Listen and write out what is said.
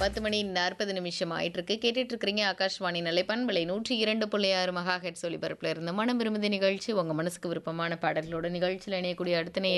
10:40 ஆயிட்டிருக்கு. கேட்டுட்டு இருக்கிறீங்க ஆகாஷ்வாணி நிலைப்பண்பலை 102.6 மெகா ஹெர்ட்ஸ் ஒலிபரப்புல இருந்து மனம் விரும்புதி நிகழ்ச்சி. உங்க மனசுக்கு விருப்பமான பாடல்களோட நிகழ்ச்சியில் இணையக்கூடிய அடுத்த நேயர்